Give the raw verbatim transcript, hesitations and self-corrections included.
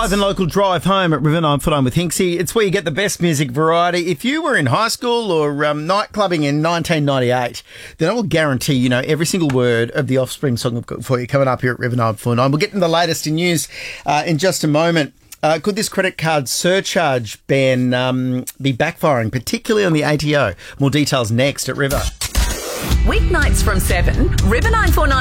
Live and local drive home at River nine forty-nine with Hinksy. It's where you get the best music variety. If you were in high school or um, night clubbing in nineteen ninety-eight, then I will guarantee you know every single word of the Offspring song I've got for you coming up here at River nine forty-nine. We'll get into the latest in news uh, in just a moment. Uh, could this credit card surcharge ban um, be backfiring, particularly on the A T O? More details next at River. Weeknights from seven, River nine forty-nine